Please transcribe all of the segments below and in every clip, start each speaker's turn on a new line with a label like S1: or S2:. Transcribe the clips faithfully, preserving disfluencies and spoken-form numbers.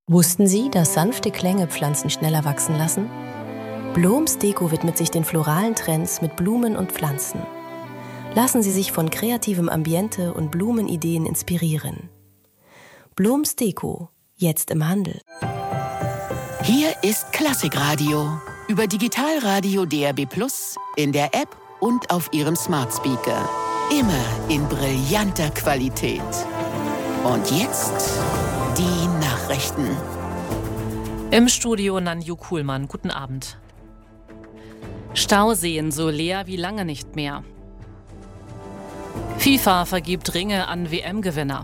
S1: Wussten Sie, dass sanfte Klänge Pflanzen schneller wachsen lassen? Blomsdeko widmet sich den floralen Trends mit Blumen und Pflanzen. Lassen Sie sich von kreativem Ambiente und Blumenideen inspirieren. Blomsdeko, jetzt im Handel.
S2: Hier ist Klassikradio über Digitalradio D A B plus, in der App und auf Ihrem Smart Speaker. Immer in brillanter Qualität. Und jetzt die Nachrichten.
S3: Im Studio Nanju Kuhlmann. Guten Abend. Stauseen so leer wie lange nicht mehr. FIFA vergibt Ringe an W M-Gewinner.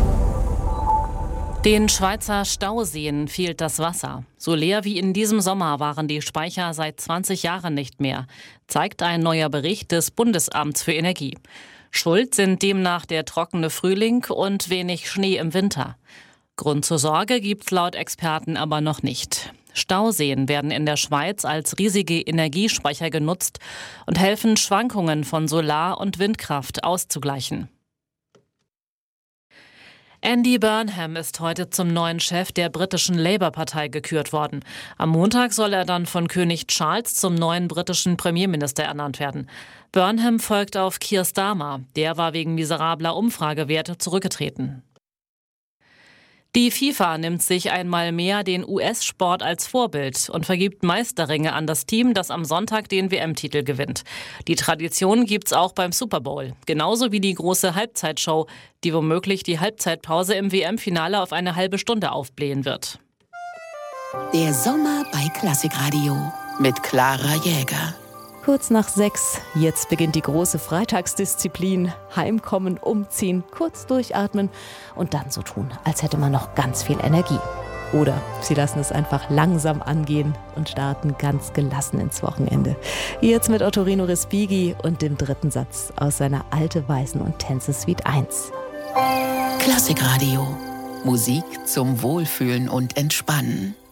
S3: Den Schweizer Stauseen fehlt das Wasser. So leer wie in diesem Sommer waren die Speicher seit zwanzig Jahren nicht mehr, zeigt ein neuer Bericht des Bundesamts für Energie. Schuld sind demnach der trockene Frühling und wenig Schnee im Winter. Grund zur Sorge gibt's laut Experten aber noch nicht. Stauseen werden in der Schweiz als riesige Energiespeicher genutzt und helfen, Schwankungen von Solar- und Windkraft auszugleichen. Andy Burnham ist heute zum neuen Chef der britischen Labour-Partei gekürt worden. Am Montag soll er dann von König Charles zum neuen britischen Premierminister ernannt werden. Burnham folgt auf Keir Starmer. Der war wegen miserabler Umfragewerte zurückgetreten. Die FIFA nimmt sich einmal mehr den U S-Sport als Vorbild und vergibt Meisterringe an das Team, das am Sonntag den W M-Titel gewinnt. Die Tradition gibt's auch beim Super Bowl, genauso wie die große Halbzeitshow, die womöglich die Halbzeitpause im W M-Finale auf eine halbe Stunde aufblähen wird.
S2: Der Sommer bei Klassikradio mit Clara Jäger.
S4: Kurz nach sechs, jetzt beginnt die große Freitagsdisziplin. Heimkommen, umziehen, kurz durchatmen und dann so tun, als hätte man noch ganz viel Energie. Oder Sie lassen es einfach langsam angehen und starten ganz gelassen ins Wochenende. Jetzt mit Ottorino Respighi und dem dritten Satz aus seiner Alte Weisen- und Tänze Suite eins.
S2: Klassikradio. Musik zum Wohlfühlen und Entspannen.